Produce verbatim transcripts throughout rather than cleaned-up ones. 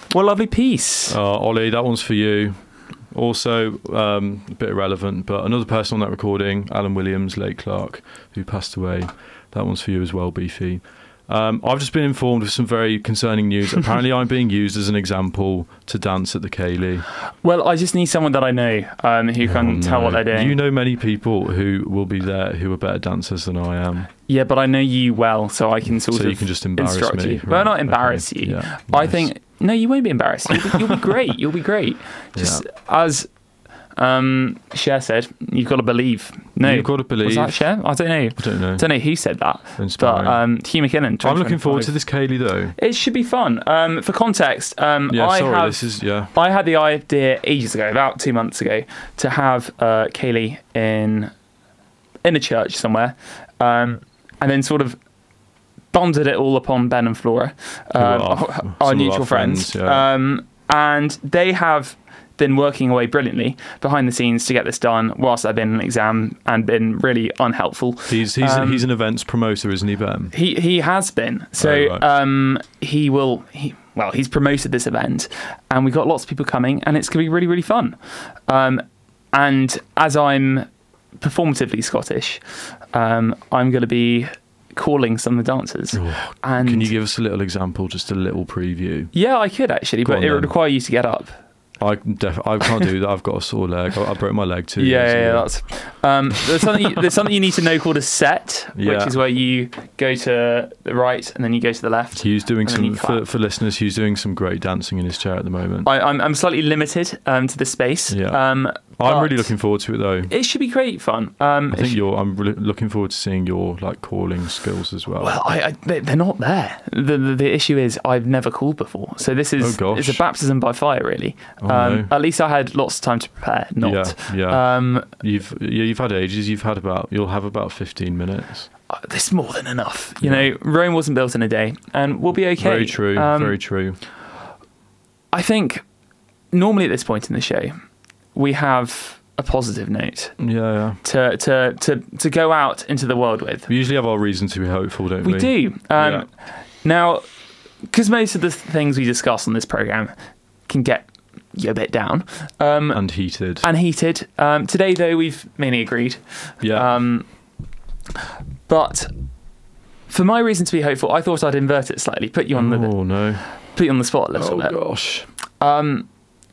What a lovely piece. Uh, Ollie, that one's for you. Also, um, a bit irrelevant, but another person on that recording, Alan Williams, late Clark, who passed away. That one's for you as well, Beefy. Um, I've just been informed of some very concerning news. Apparently, I'm being used as an example to dance at the Ceilidh. Well, I just need someone that I know um, who can Oh, no. tell what they're doing. You know many people who will be there who are better dancers than I am. Yeah, but I know you well, so I can sort So of you can just embarrass instruct me. you. Well, Right, not embarrass okay. you. Yeah, I nice. think no, you won't be embarrassed. You'll be, you'll be great. You'll be great. Just as um, Cher said, you've got to believe. No, You've got to believe. Was that Cher? I don't know. I don't know. I don't know who said that. Inspiring. But um, Hugh McKinnon. I'm looking forward twenty twenty-five. to this Ceilidh though. It should be fun. Um, for context, um, Yeah, I sorry, have. this is yeah. I had the idea ages ago, about two months ago, to have uh, Ceilidh in in a church somewhere, um, and then sort of bonded it all upon Ben and Flora, um, are our, some our of mutual our friends, friends, yeah. um, and they have been working away brilliantly behind the scenes to get this done whilst I've been in an exam and been really unhelpful. He's he's Um, he's an events promoter, isn't he, Ben? He he has been. So Oh, right. um, he will. He, well, he's promoted this event, and we've got lots of people coming, and it's going to be really really fun. Um, and as I'm performatively Scottish, um, I'm going to be calling some of the dancers. Oh, and Can you give us a little example, just a little preview? yeah, I could actually, Go but on it would then. require you to get up. I def- I can't do that. I've got a sore leg. I, I broke my leg two Yeah, years yeah, ago. that's. Um, there's something. There's something you need to know called a set, Yeah. which is where you go to the right and then you go to the left. Hugh's doing And then you some clap. for, for listeners. Hugh's doing some great dancing in his chair at the moment. I, I'm I'm slightly limited um, to this space. Yeah. Um, I'm but really looking forward to it though. It should be great fun. Um, I it think should- you're. I'm really looking forward to seeing your like calling skills as well. Well, I, I, they- they're not there. The, the the issue is I've never called before, so this is Oh, gosh. it's a baptism by fire, really. Oh, um, no. At least I had lots of time to prepare. Not. Yeah, yeah. Um, You've yeah, you've had ages. You've had about. You'll have about fifteen minutes. uh, There's more than enough. You know, Rome wasn't built in a day, and we'll be okay. Very true. Um, very true. I think normally at this point in the show, we have a positive note Yeah, yeah. to to to to go out into the world with. We usually have our reason to be hopeful, don't we? We do. Um, Yeah. Now, because most of the things we discuss on this program can get you a bit down um, And heated. and heated. Um, today, though, we've mainly agreed. yeah. Um, but for my reason to be hopeful, I thought I'd invert it slightly, put you on the oh no. put you on the spot a little Oh bit. gosh. Um,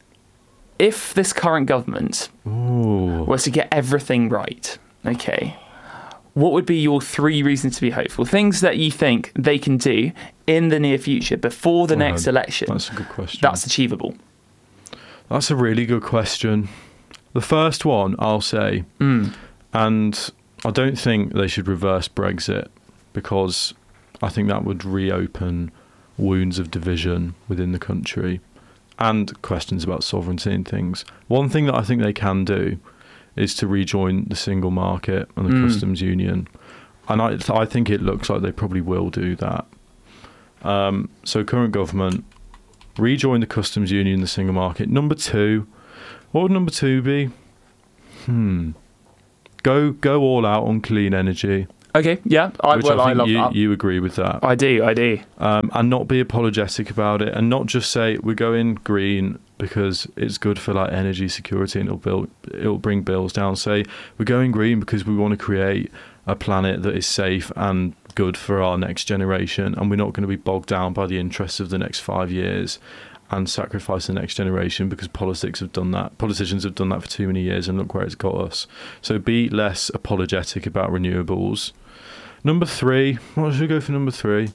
if this current government Ooh. was to get everything right, okay, what would be your three reasons to be hopeful? Things that you think they can do in the near future before the Oh, next election That's a good question. that's achievable. That's a really good question. The first one, I'll say, Mm. and I don't think they should reverse Brexit because I think that would reopen wounds of division within the country and questions about sovereignty and things. One thing that I think they can do is to rejoin the single market and the Mm. customs union. And I, I think it looks like they probably will do that. Um, so current government, rejoin the customs union, the single market. Number two, what would number two be? Hmm. Go go all out on clean energy. Okay, yeah, I, Which well, I I, think love you, that. you agree with that. I do, I do. Um, and not be apologetic about it, and not just say we're going green because it's good for like energy security and it'll build, it'll bring bills down. Say we're going green because we want to create a planet that is safe and good for our next generation, and we're not going to be bogged down by the interests of the next five years and sacrifice the next generation because politics have done that. Politicians have done that for too many years, and look where it's got us. So be less apologetic about renewables. Number three, what should we go for number three?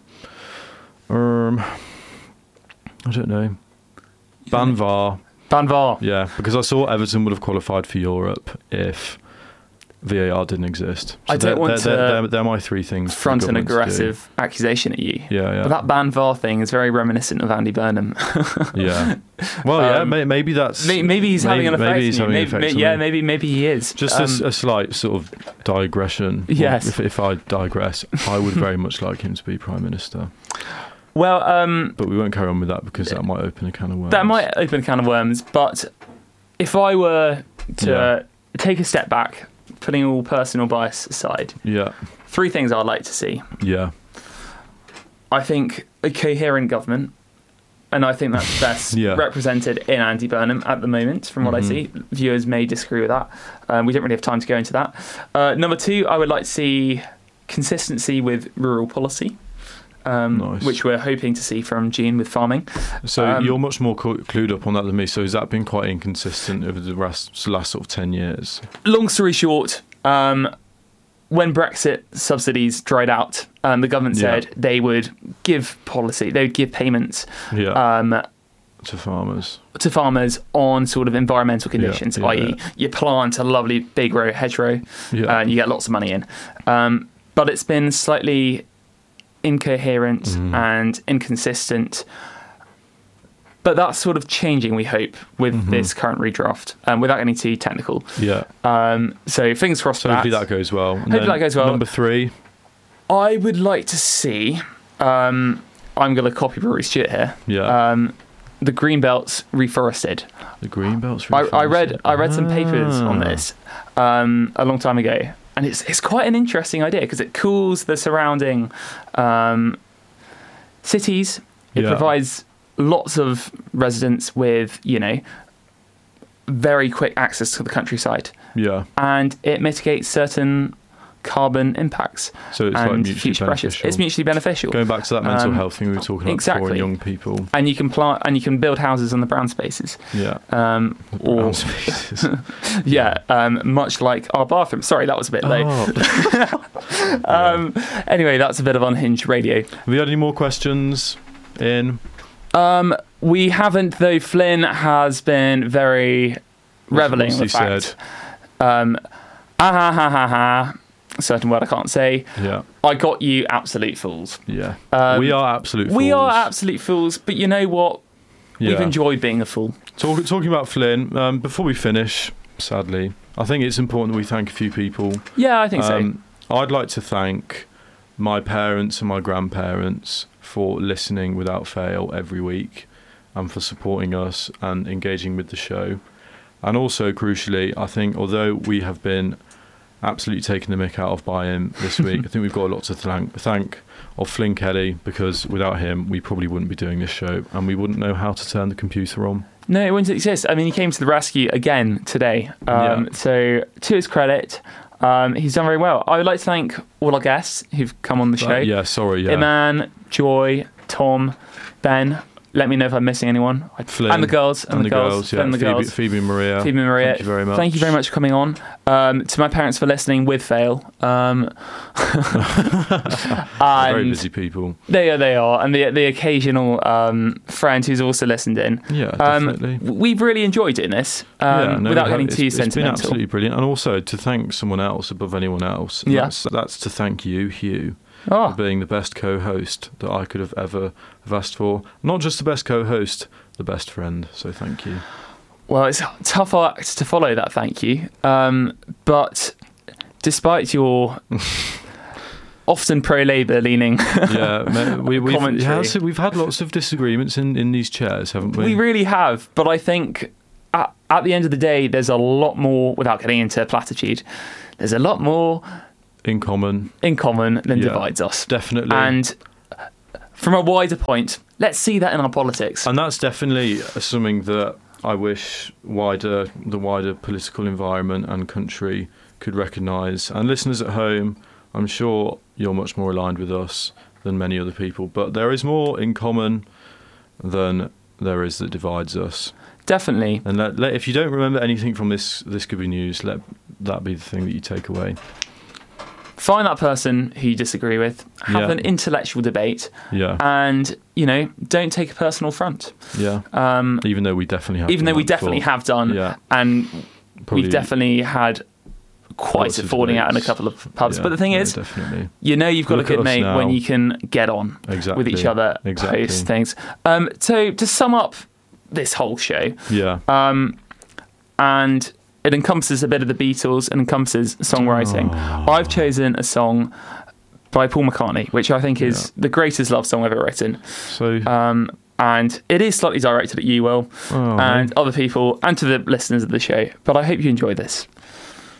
Um, I don't know. Ban V A R. Van Var. Yeah, because I saw Everton would have qualified for Europe if V A R didn't exist. I don't they're, want they're, to they're, they're, they're my three things. for the front an government to do. aggressive accusation at you. Yeah, yeah. But that Ban Var thing is very reminiscent of Andy Burnham. Yeah. Well, yeah, Um, may, maybe that's... Maybe, maybe he's having an maybe- effect maybe he's on you. having an Maybe, effect may- on yeah, me. maybe maybe he is. Just Um, a s- a, slight sort of digression. Yes. If, if I digress, I would very much like him to be Prime Minister. well, um, But we won't carry on with that because that might open a can of worms. that might open a can of worms. But if I were to Yeah. take a step back, putting all personal bias aside, Yeah, three things I'd like to see. yeah. I think a coherent government and I think that's best Yeah. represented in Andy Burnham at the moment, from what Mhm. I see. Viewers may disagree with that. Um, we don't really have time to go into that. Uh, number two, I would like to see consistency with rural policy, um, Nice. which we're hoping to see from Gene with farming. So Um, you're much more clu- clued up on that than me. So has that been quite inconsistent over the rest, last sort of ten years? Long story short, um, when Brexit subsidies dried out, um, the government Yeah. said they would give policy, they would give payments Yeah, um, to farmers. to farmers on sort of environmental conditions, yeah, that is, yeah. you plant a lovely big row hedgerow Yeah. and you get lots of money in. Um, but it's been slightly incoherent Mhm. and inconsistent. But that's sort of changing, we hope, with Mhm. this current redraft, um, without getting too technical. Yeah. Um, so fingers crossed So for hopefully that. that goes well. And Hopefully then that goes well. Number three. I would like to see, um, I'm going to copy Rory Stewart here, Yeah. um, the green belts reforested. the green belts. I, I read I read some papers Ah. on this um, a long time ago, and it's it's quite an interesting idea because it cools the surrounding um, cities. It Yeah. provides lots of residents with, you know, very quick access to the countryside, Yeah. and it mitigates certain carbon impacts So it's like and mutually future pressures. beneficial. It's mutually beneficial. Going back to that mental Um, health thing we were talking about exactly. before, and young people. And you can plant and you can build houses on the brown spaces. Yeah. Um, or Brown spaces. yeah, um, much like our bathroom. Sorry, that was a bit low. Oh. Um, anyway, that's a bit of unhinged radio. Have you had any more questions in? Um, we haven't, though. Flynn has been very reveling in the What's he fact. said? Um, ah ha ha ha ha. A certain word I can't say. Yeah. I got you, absolute fools. Yeah. Um, we are absolute fools. We are absolute fools, but you know what? Yeah. We've enjoyed being a fool. Talk, talking about Flynn, um, before we finish, sadly, I think it's important that we thank a few people. Yeah, I think so. Um, I'd like to thank my parents and my grandparents for listening without fail every week and for supporting us and engaging with the show. And also, crucially, I think although we have been absolutely taken the mick out of by him this week, I think we've got a lot to thank, thank of Flynn Kelly, because without him, we probably wouldn't be doing this show and we wouldn't know how to turn the computer on. No, it wouldn't exist. I mean, he came to the rescue again today. Um, Yeah. So, to his credit, um, he's done very well. I would like to thank all our guests who've come on the show. Uh, yeah, sorry, yeah. Iman, Joy, Tom, Ben. Let me know if I'm missing anyone. Flynn. And the girls. And, And the, the girls. girls, yeah. And the Phoebe, girls. Phoebe and Maria. Phoebe and Maria. Thank you very much. Thank you very much for coming on. Um, to my parents for listening with fail. Um, Very and busy people. they are, they are. And the the occasional um, friend who's also listened in. Yeah, Um, definitely. we've really enjoyed doing this um, Yeah, no, without we have- getting it's- too It's been sentimental. absolutely brilliant. And also to thank someone else above anyone else. And Yeah. That's, that's to thank you, Hugh, Oh, for being the best co-host that I could have ever have asked for. Not just the best co-host, the best friend. So thank you. well, it's a tough act to follow that, thank you. Um, but despite your often pro-Labour leaning, Yeah, ma- we, we've, Commentary. yeah, so we've had lots of disagreements in, in these chairs, haven't we? we really have. But I think at, at the end of the day, there's a lot more, without getting into platitude, there's a lot more in common, in common than Yeah. divides us. definitely. And from a wider point, let's see that in our politics. And that's definitely something that I wish wider the wider political environment and country could recognise. And listeners at home, I'm sure you're much more aligned with us than many other people. But there is more in common than there is that divides us. Definitely. And let, let, if you don't remember anything from this, this could be news. Let that be the thing that you take away. Find that person who you disagree with, have Yeah. an intellectual debate, Yeah, and, you know, don't take a personal front. yeah. Um, Even though we definitely have. even done though we that definitely before. have done, Yeah, and probably we've definitely had quite lots a of falling out in a debates. couple of pubs. Yeah, but the thing no, is, definitely. you know you've got Look a at good us mate now. when you can get on Exactly. with each other, Exactly. post things. Um, so to sum up this whole show, Yeah. um, and it encompasses a bit of the Beatles and encompasses songwriting. Oh. I've chosen a song by Paul McCartney, which I think is the greatest love song ever written. So. Um, and it is slightly directed at you, Will, oh, and other people, and to the listeners of the show. But I hope you enjoy this.